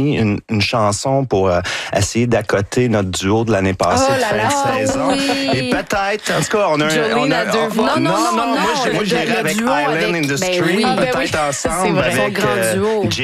fini une chanson pour essayer d'accoter notre duo de l'année passée de fin de saison. Oui. Et peut-être, en tout cas, on a Jolene à deux voix. Non, moi j'irais avec duo Island in the Stream, oui. peut-être ensemble C'est vrai. avec Son grand duo.